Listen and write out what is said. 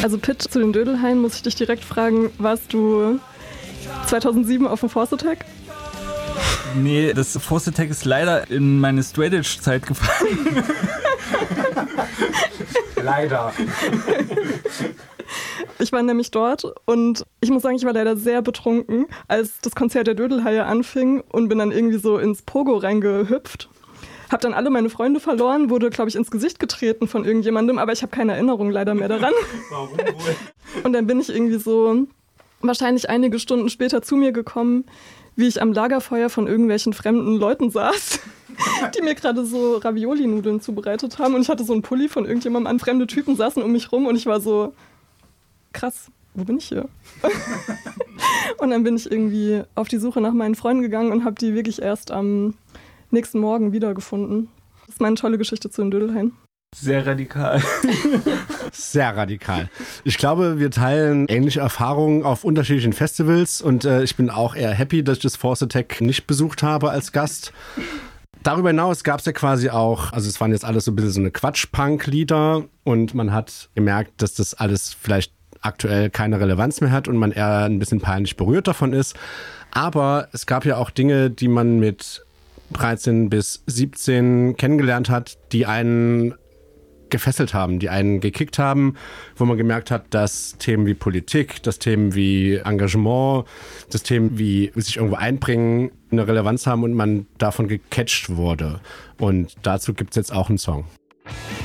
Also Pitt, zu den Dödelhaien muss ich dich direkt fragen, warst du 2007 auf dem Force Attack? Nee, das Force Attack ist leider in meine Straight Edge Zeit gefallen. Leider. Ich war nämlich dort und ich muss sagen, ich war leider sehr betrunken, als das Konzert der Dödelhaie anfing und bin dann irgendwie so ins Pogo reingehüpft. Hab dann alle meine Freunde verloren, wurde, glaube ich, ins Gesicht getreten von irgendjemandem, aber ich habe keine Erinnerung leider mehr daran. Warum wohl? Und dann bin ich irgendwie so wahrscheinlich einige Stunden später zu mir gekommen, wie ich am Lagerfeuer von irgendwelchen fremden Leuten saß, die mir gerade so Ravioli-Nudeln zubereitet haben. Und ich hatte so einen Pulli von irgendjemandem an, fremde Typen saßen um mich rum und ich war so, krass, wo bin ich hier? Und dann bin ich irgendwie auf die Suche nach meinen Freunden gegangen und habe die wirklich erst am nächsten Morgen wiedergefunden. Das ist meine tolle Geschichte zu den Dödelhaien. Sehr radikal. Sehr radikal. Ich glaube, wir teilen ähnliche Erfahrungen auf unterschiedlichen Festivals und ich bin auch eher happy, dass ich das Force Attack nicht besucht habe als Gast. Darüber hinaus gab es ja quasi auch, also es waren jetzt alles so ein bisschen so eine Quatsch-Punk-Lieder und man hat gemerkt, dass das alles vielleicht aktuell keine Relevanz mehr hat und man eher ein bisschen peinlich berührt davon ist. Aber es gab ja auch Dinge, die man mit 13 bis 17 kennengelernt hat, die einen gefesselt haben, die einen gekickt haben, wo man gemerkt hat, dass Themen wie Politik, dass Themen wie Engagement, dass Themen wie sich irgendwo einbringen, eine Relevanz haben und man davon gecatcht wurde. Und dazu gibt es jetzt auch einen Song.